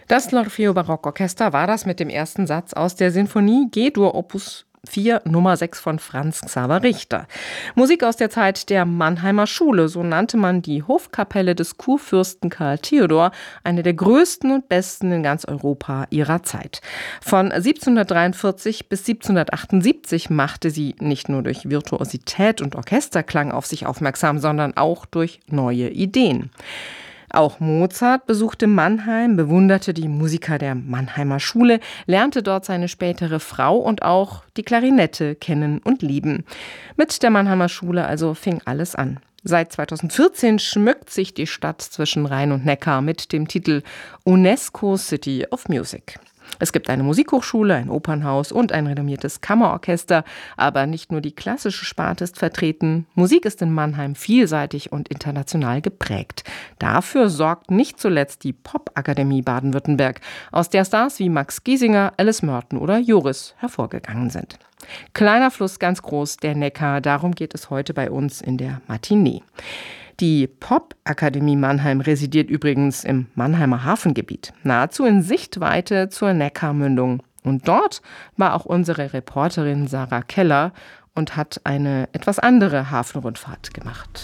Das L'Orfeo Barockorchester war das mit dem ersten Satz aus der Sinfonie G-Dur Opus 4 Nummer 6 von Franz Xaver Richter. Musik aus der Zeit der Mannheimer Schule, so nannte man die Hofkapelle des Kurfürsten Karl Theodor, eine der größten und besten in ganz Europa ihrer Zeit. Von 1743 bis 1778 machte sie nicht nur durch Virtuosität und Orchesterklang auf sich aufmerksam, sondern auch durch neue Ideen. Auch Mozart besuchte Mannheim, bewunderte die Musiker der Mannheimer Schule, lernte dort seine spätere Frau und auch die Klarinette kennen und lieben. Mit der Mannheimer Schule also fing alles an. Seit 2014 schmückt sich die Stadt zwischen Rhein und Neckar mit dem Titel UNESCO City of Music. Es gibt eine Musikhochschule, ein Opernhaus und ein renommiertes Kammerorchester. Aber nicht nur die klassische Sparte ist vertreten. Musik ist in Mannheim vielseitig und international geprägt. Dafür sorgt nicht zuletzt die Popakademie Baden-Württemberg, aus der Stars wie Max Giesinger, Alice Merton oder Joris hervorgegangen sind. Kleiner Fluss, ganz groß, der Neckar. Darum geht es heute bei uns in der Matinee. Die Popakademie Mannheim residiert übrigens im Mannheimer Hafengebiet, nahezu in Sichtweite zur Neckarmündung. Und dort war auch unsere Reporterin Sarah Keller und hat eine etwas andere Hafenrundfahrt gemacht.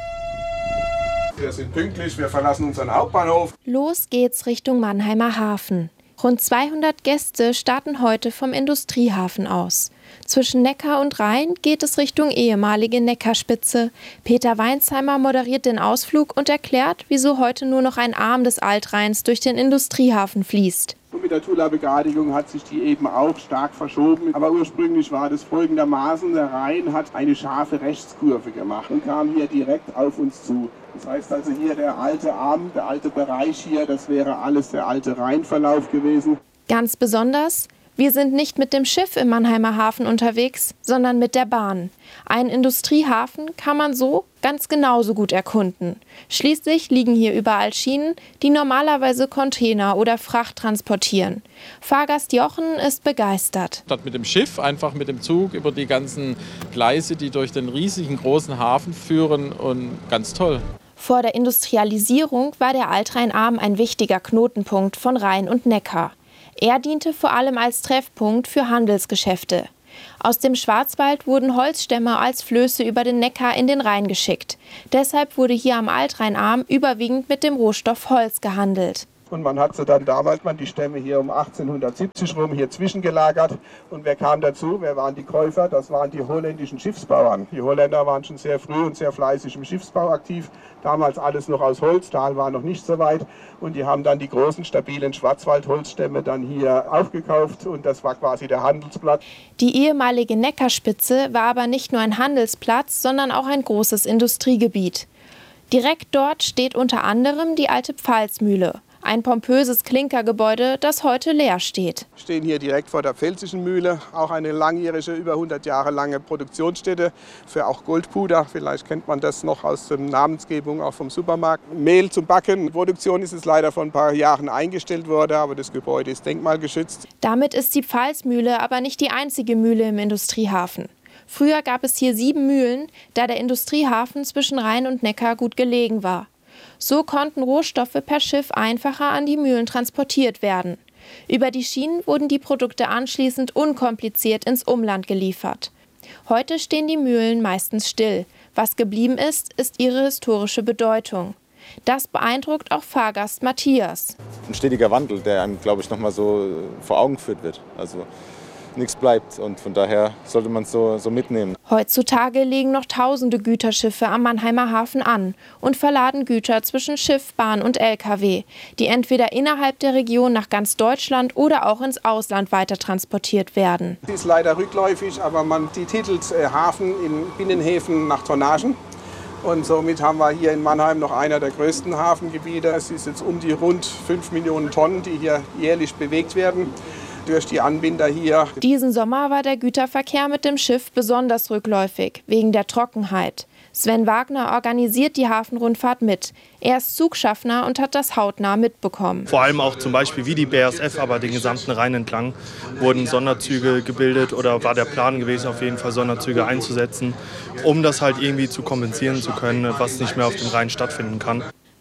Wir sind pünktlich, wir verlassen unseren Hauptbahnhof. Los geht's Richtung Mannheimer Hafen. Rund 200 Gäste starten heute vom Industriehafen aus. Zwischen Neckar und Rhein geht es Richtung ehemalige Neckarspitze. Peter Weinsheimer moderiert den Ausflug und erklärt, wieso heute nur noch ein Arm des Altrheins durch den Industriehafen fließt. Und mit der Tula-Begradigung hat sich die eben auch stark verschoben. Aber ursprünglich war das folgendermaßen: Der Rhein hat eine scharfe Rechtskurve gemacht und kam hier direkt auf uns zu. Das heißt also hier der alte Arm, der alte Bereich hier, das wäre alles der alte Rheinverlauf gewesen. Ganz besonders: Wir sind nicht mit dem Schiff im Mannheimer Hafen unterwegs, sondern mit der Bahn. Einen Industriehafen kann man so ganz genauso gut erkunden. Schließlich liegen hier überall Schienen, die normalerweise Container oder Fracht transportieren. Fahrgast Jochen ist begeistert. Statt mit dem Schiff, einfach mit dem Zug über die ganzen Gleise, die durch den riesigen großen Hafen führen, und ganz toll. Vor der Industrialisierung war der Altrheinarm ein wichtiger Knotenpunkt von Rhein und Neckar. Er diente vor allem als Treffpunkt für Handelsgeschäfte. Aus dem Schwarzwald wurden Holzstämme als Flöße über den Neckar in den Rhein geschickt. Deshalb wurde hier am Altrheinarm überwiegend mit dem Rohstoff Holz gehandelt. Und man hat sie dann damals die Stämme hier um 1870 rum hier zwischengelagert. Und wer kam dazu? Wer waren die Käufer? Das waren die holländischen Schiffsbauern. Die Holländer waren schon sehr früh und sehr fleißig im Schiffsbau aktiv. Damals alles noch aus Holz, Stahl war noch nicht so weit. Und die haben dann die großen, stabilen Schwarzwaldholzstämme dann hier aufgekauft. Und das war quasi der Handelsplatz. Die ehemalige Neckarspitze war aber nicht nur ein Handelsplatz, sondern auch ein großes Industriegebiet. Direkt dort steht unter anderem die alte Pfalzmühle. Ein pompöses Klinkergebäude, das heute leer steht. Wir stehen hier direkt vor der Pfälzischen Mühle, auch eine langjährige, über 100 Jahre lange Produktionsstätte für auch Goldpuder. Vielleicht kennt man das noch aus der Namensgebung auch vom Supermarkt. Mehl zum Backen. Produktion ist es leider vor ein paar Jahren eingestellt worden, aber das Gebäude ist denkmalgeschützt. Damit ist die Pfalzmühle aber nicht die einzige Mühle im Industriehafen. Früher gab es hier 7 Mühlen, da der Industriehafen zwischen Rhein und Neckar gut gelegen war. So konnten Rohstoffe per Schiff einfacher an die Mühlen transportiert werden. Über die Schienen wurden die Produkte anschließend unkompliziert ins Umland geliefert. Heute stehen die Mühlen meistens still. Was geblieben ist, ist ihre historische Bedeutung. Das beeindruckt auch Fahrgast Matthias. Ein stetiger Wandel, der einem, glaube ich, noch mal so vor Augen geführt wird. Also nichts bleibt und von daher sollte man es so mitnehmen. Heutzutage legen noch tausende Güterschiffe am Mannheimer Hafen an und verladen Güter zwischen Schiff, Bahn und LKW, die entweder innerhalb der Region nach ganz Deutschland oder auch ins Ausland weiter transportiert werden. Sie ist leider rückläufig, aber man titelt Hafen in Binnenhäfen nach Tonnagen. Und somit haben wir hier in Mannheim noch einer der größten Hafengebiete. Es ist jetzt um die rund 5 Millionen Tonnen, die hier jährlich bewegt werden durch die Anbinder hier. Diesen Sommer war der Güterverkehr mit dem Schiff besonders rückläufig, wegen der Trockenheit. Sven Wagner organisiert die Hafenrundfahrt mit. Er ist Zugschaffner und hat das hautnah mitbekommen. Vor allem auch zum Beispiel wie die BASF, aber den gesamten Rhein entlang wurden Sonderzüge gebildet oder war der Plan gewesen, auf jeden Fall Sonderzüge einzusetzen, um das halt irgendwie zu kompensieren zu können, was nicht mehr auf dem Rhein stattfinden kann.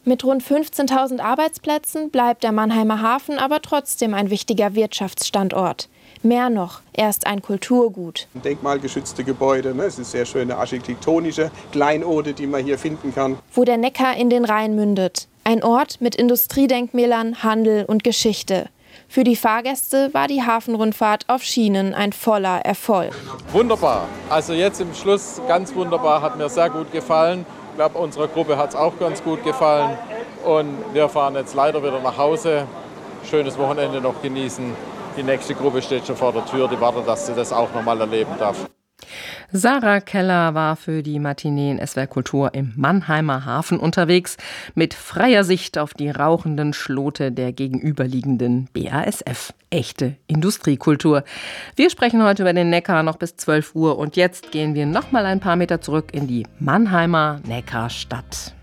Mit rund 15.000 Arbeitsplätzen bleibt der Mannheimer Hafen aber trotzdem ein wichtiger Wirtschaftsstandort. Mehr noch, er ist ein Kulturgut. Denkmalgeschützte Gebäude, es ist sehr schöne architektonische Kleinode, die man hier finden kann. Wo der Neckar in den Rhein mündet. Ein Ort mit Industriedenkmälern, Handel und Geschichte. Für die Fahrgäste war die Hafenrundfahrt auf Schienen ein voller Erfolg. Wunderbar. Also jetzt im Schluss ganz wunderbar, hat mir sehr gut gefallen. Ich glaube, unserer Gruppe hat es auch ganz gut gefallen. Und wir fahren jetzt leider wieder nach Hause. Schönes Wochenende noch genießen. Die nächste Gruppe steht schon vor der Tür. Die wartet, dass sie das auch nochmal erleben darf. Sarah Keller war für die Matinee in SWR Kultur im Mannheimer Hafen unterwegs, mit freier Sicht auf die rauchenden Schlote der gegenüberliegenden BASF. Echte Industriekultur. Wir sprechen heute über den Neckar noch bis 12 Uhr und jetzt gehen wir noch mal ein paar Meter zurück in die Mannheimer Neckarstadt.